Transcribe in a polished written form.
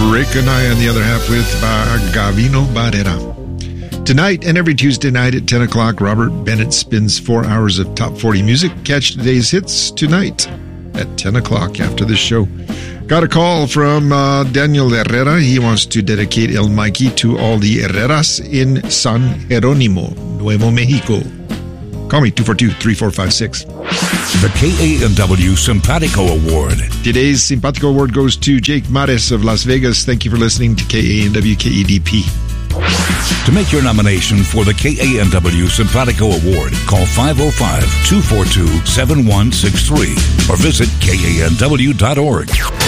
Rick and I on the other half with Gavino Barrera. Tonight and every Tuesday night at 10 o'clock, Robert Bennett spins 4 hours of top 40 music. Catch today's hits tonight at 10 o'clock after this show. Got a call from Daniel Herrera. He wants to dedicate El Mikey to all the Herreras in San Jerónimo, Nuevo Mexico. Call me 242-3456. The KANW Simpatico Award. Today's Simpatico Award goes to Jake Mares of Las Vegas. Thank you for listening to KANW KEDP. To make your nomination for the KANW Simpatico Award, call 505-242-7163 or visit KANW.org.